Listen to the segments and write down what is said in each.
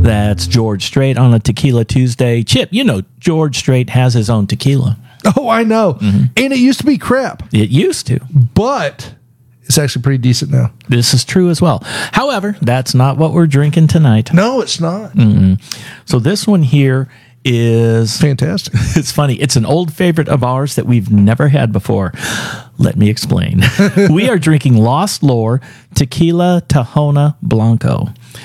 That's George Strait on a Tequila Tuesday. Chip, you know George Strait has his own tequila. Oh, I know. Mm-hmm. And it used to be crap. It used to. But it's actually pretty decent now. This is true as well. However, that's not what we're drinking tonight. No, it's not. Mm-mm. So this one here is fantastic. It's funny. It's an old favorite of ours that we've never had before. Let me explain. We are drinking Lost Lore Tequila Tahona Blanco.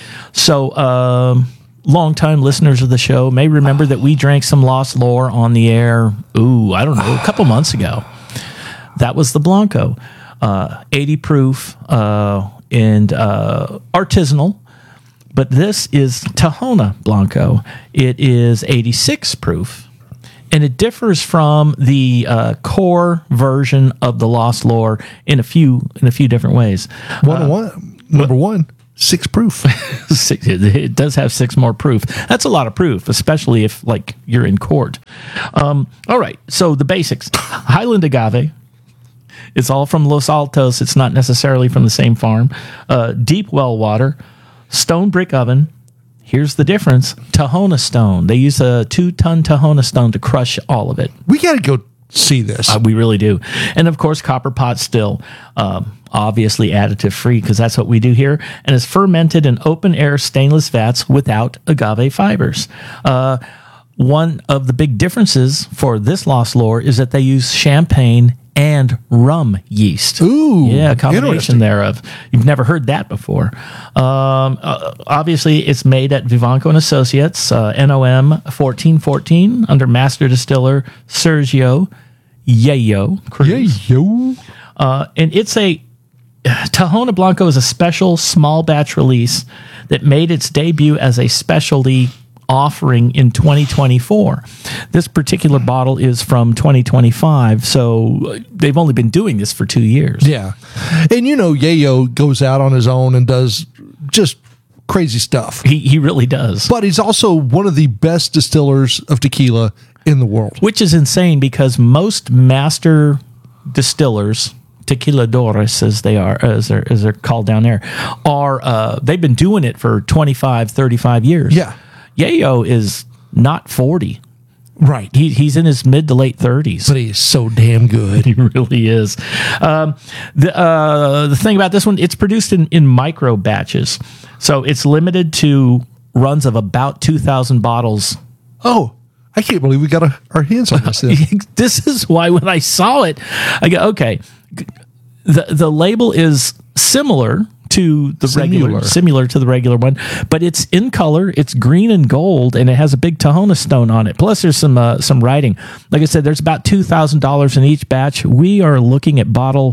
So, longtime listeners of the show may remember that we drank some Lost Lore on the air, I don't know, a couple months ago. That was the Blanco. 80 proof and artisanal. But this is Tahona Blanco. It is 86 proof. And it differs from the core version of the Lost Lore in a few different ways. Number one. 6 proof. It does have 6 more proof. That's a lot of proof, especially if you're in court. All right, so the basics. Highland agave. It's all from Los Altos. It's not necessarily from the same farm. Deep well water. Stone brick oven. Here's the difference. Tahona stone. They use a 2-ton Tahona stone to crush all of it. We got to go see this. We really do. And of course, copper pot still. Obviously additive free because that's what we do here, and is fermented in open air stainless vats without agave fibers. One of the big differences for this Lost Lore is that they use champagne and rum yeast. Ooh, yeah, a combination thereof. You've never heard that before. Obviously, it's made at Vivanco and Associates, NOM 1414 under Master Distiller Sergio Yayo Cruz. Yayo. And it's Tahona Blanco is a special small batch release that made its debut as a specialty offering in 2024. This particular bottle is from 2025, so they've only been doing this for 2 years. Yeah. And Yayo goes out on his own and does just crazy stuff. He really does. But he's also one of the best distillers of tequila in the world. Which is insane because most master distillers, tequiladores as they are, as they're called down there, they've been doing it for 25, 35 years. Yeah. Yayo is not 40. Right. He's in his mid to late 30s. But he's so damn good. He really is. The thing about this one, it's produced in micro batches. So it's limited to runs of about 2,000 bottles. Oh, I can't believe we got our hands on this. This is why when I saw it, I go, okay, the label is similar to the similar to the regular one, but it's in color. It's green and gold, and it has a big Tahona stone on it. Plus, there's some writing. Like I said, there's about $2,000 in each batch. We are looking at bottle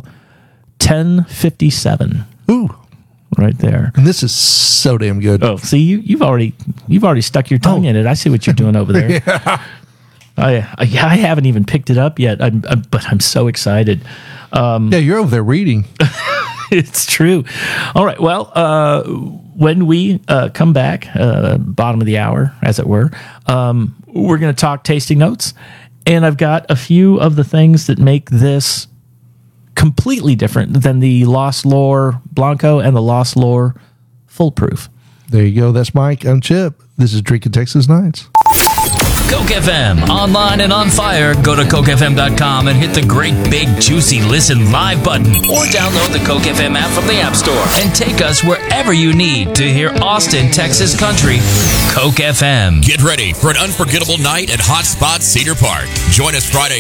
1057. Ooh, right there. And this is so damn good. Oh, see, you've already stuck your tongue in it. I see what you're doing over there. Yeah. I haven't even picked it up yet, but I'm so excited. Yeah, you're over there reading. It's true. All right. Well, when we come back, bottom of the hour, as it were, we're going to talk tasting notes. And I've got a few of the things that make this completely different than the Lost Lore Blanco and the Lost Lore Full Proof. There you go. That's Mike. I'm Chip. This is Drinking Texas Nights. Coke FM, online and on fire. Go to CokeFM.com and hit the great big juicy listen live button, or download the Coke FM app from the App Store and take us wherever you need to hear Austin, Texas country. Coke FM. Get ready for an unforgettable night at Hot Spot Cedar Park. Join us Friday